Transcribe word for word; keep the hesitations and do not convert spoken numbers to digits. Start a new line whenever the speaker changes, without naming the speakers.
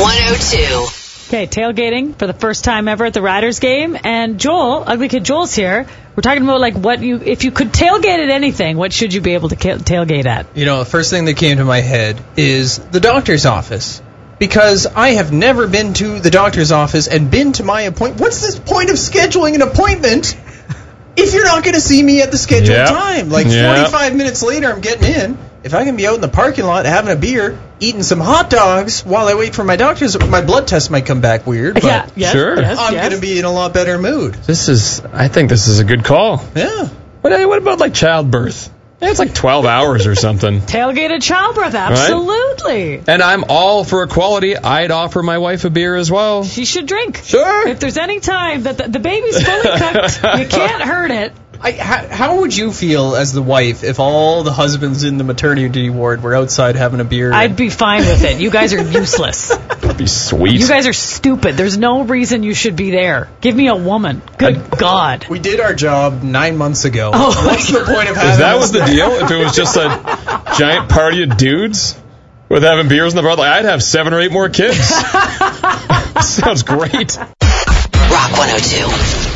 one oh two.
Okay, tailgating for the first time ever at the Riders game. And Joel, Ugly Kid Joel's here. We're talking about, like, what you, if you could tailgate at anything, what should you be able to tailgate at?
You know, the first thing that came to my head is the doctor's office. Because I have never been to the doctor's office and been to my appointment. What's this point of scheduling an appointment if you're not going to see me at the scheduled
yep.
time? Like,
yep.
forty-five minutes later, I'm getting in. If I can be out in the parking lot having a beer, eating some hot dogs while I wait for my doctor's, my blood test might come back weird, but
yeah, yes,
sure.
yes,
I'm
yes.
going to be in a lot better mood.
This is, I think this is a good call.
Yeah.
What, what about, like, childbirth? Yeah, it's like twelve hours or something.
Tailgated childbirth, absolutely.
Right? And I'm all for equality. I'd offer my wife a beer as well.
She should drink.
Sure.
If there's any time that the, the baby's fully cooked, you can't hurt it.
I, how, how would you feel as the wife if all the husbands in the maternity ward were outside having a beer?
I'd be fine with it. You guys are useless.
That'd be sweet.
You guys are stupid. There's no reason you should be there. Give me a woman. Good
I,
God.
We did our job nine months ago.
Oh,
what's the point of having
If that
this
was the deal, if it was just a giant party of dudes with having beers in the bar, like, I'd have seven or eight more kids. Sounds great.
Rock one oh two.